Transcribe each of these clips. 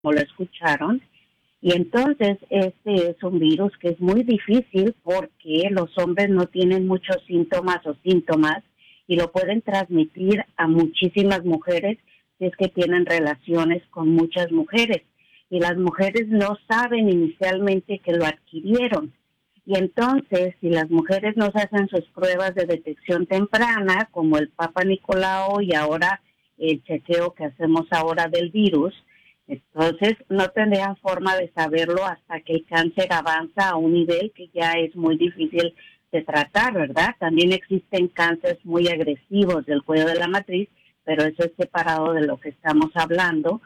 como lo escucharon. Y entonces este es un virus que es muy difícil porque los hombres no tienen muchos síntomas y lo pueden transmitir a muchísimas mujeres si es que tienen relaciones con muchas mujeres. Y las mujeres no saben inicialmente que lo adquirieron. Y entonces, si las mujeres no se hacen sus pruebas de detección temprana, como el Papa Nicolau y ahora el chequeo que hacemos ahora del virus, entonces no tendrían forma de saberlo hasta que el cáncer avanza a un nivel que ya es muy difícil de tratar, ¿verdad? También existen cánceres muy agresivos del cuello de la matriz, pero eso es separado de lo que estamos hablando.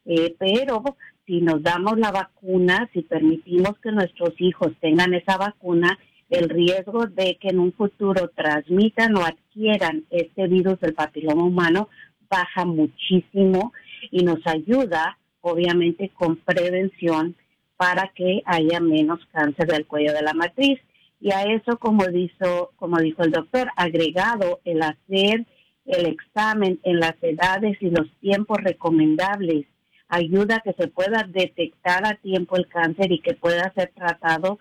Pero si nos damos la vacuna, si permitimos que nuestros hijos tengan esa vacuna, el riesgo de que en un futuro transmitan o adquieran este virus del papiloma humano baja muchísimo y nos ayuda, obviamente, con prevención para que haya menos cáncer del cuello de la matriz. Y a eso, como dijo el doctor, agregado el hacer el examen en las edades y los tiempos recomendables, ayuda a que se pueda detectar a tiempo el cáncer y que pueda ser tratado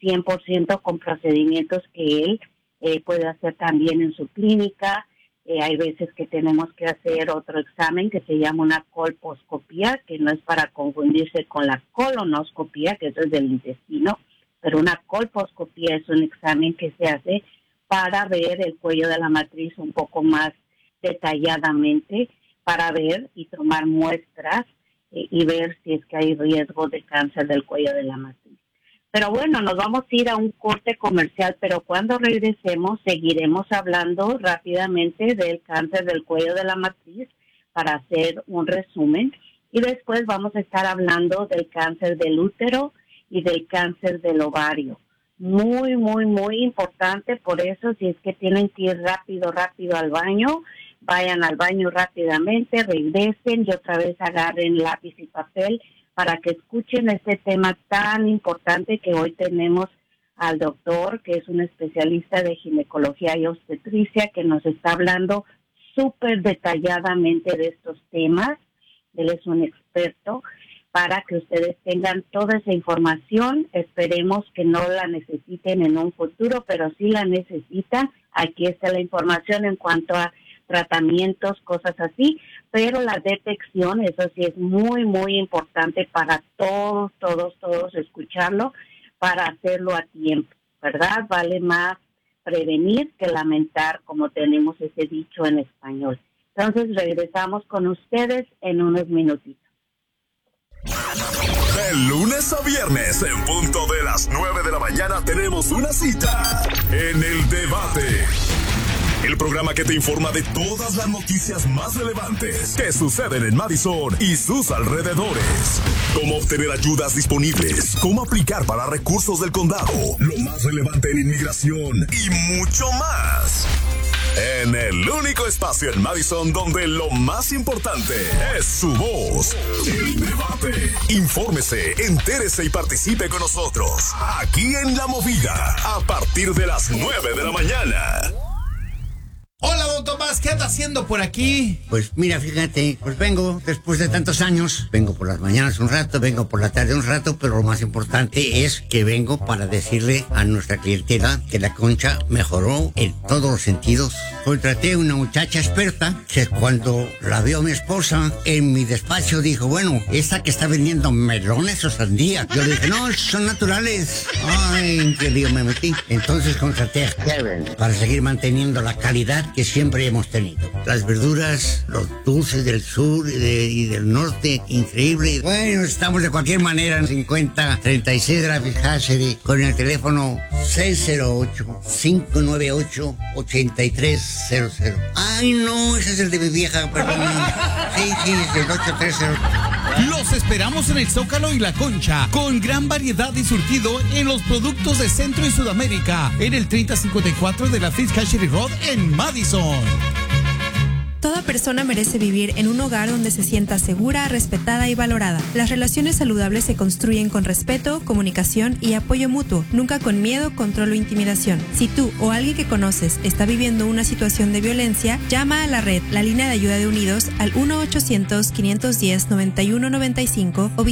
100% con procedimientos que él puede hacer también en su clínica. Hay veces que tenemos que hacer otro examen que se llama una colposcopía, que no es para confundirse con la colonoscopía, que eso es del intestino, pero una colposcopía es un examen que se hace para ver el cuello de la matriz un poco más detalladamente, para ver y tomar muestras y ver si es que hay riesgo de cáncer del cuello de la matriz. Pero bueno, nos vamos a ir a un corte comercial, pero cuando regresemos seguiremos hablando rápidamente del cáncer del cuello de la matriz para hacer un resumen. Y después vamos a estar hablando del cáncer del útero y del cáncer del ovario. Muy, muy, muy importante. Por eso, si es que tienen que ir rápido al baño, vayan al baño rápidamente, regresen y otra vez agarren lápiz y papel para que escuchen este tema tan importante que hoy tenemos al doctor, que es un especialista de ginecología y obstetricia, que nos está hablando súper detalladamente de estos temas. Él es un experto para que ustedes tengan toda esa información. Esperemos que no la necesiten en un futuro, pero si la necesitan, aquí está la información en cuanto a tratamientos, cosas así, pero la detección, eso sí es muy, muy importante para todos escucharlo, para hacerlo a tiempo, ¿verdad? Vale más prevenir que lamentar, como tenemos ese dicho en español. Entonces regresamos con ustedes en unos minutitos. De lunes a viernes, en punto de las 9 de la mañana, tenemos una cita en El Debate. El programa que te informa de todas las noticias más relevantes que suceden en Madison y sus alrededores. Cómo obtener ayudas disponibles, cómo aplicar para recursos del condado, lo más relevante en inmigración y mucho más. En el único espacio en Madison donde lo más importante es su voz. El Debate. Infórmese, entérese y participe con nosotros. Aquí en La Movida, a partir de las 9 de la mañana. Hola, don Tomás, ¿qué anda haciendo por aquí? Pues mira, fíjate, pues vengo después de tantos años, vengo por las mañanas un rato, vengo por la tarde un rato, pero lo más importante es que vengo para decirle a nuestra clientela que la Concha mejoró en todos los sentidos. Contraté a una muchacha experta que cuando la vio mi esposa en mi despacho dijo, bueno, esa que está vendiendo melones o sandía. Yo le dije, no, son naturales. Ay, en qué lío me metí. Entonces contraté a Karen para seguir manteniendo la calidad que siempre hemos tenido. Las verduras, los dulces del sur y del norte, increíble. Bueno, estamos de cualquier manera en 5036 de la Fiscalserie con el teléfono 608-598-8300. Ay, no, ese es el de mi vieja, perdón. Sí, es el 830. Los esperamos en el Zócalo y La Concha, con gran variedad y surtido en los productos de Centro y Sudamérica, en el 3054 de la Fiscalserie Road en Madison. Toda persona merece vivir en un hogar donde se sienta segura, respetada y valorada. Las relaciones saludables se construyen con respeto, comunicación y apoyo mutuo, nunca con miedo, control o intimidación. Si tú o alguien que conoces está viviendo una situación de violencia, llama a la red, la línea de ayuda de Unidos, al 1-800-510-9195 o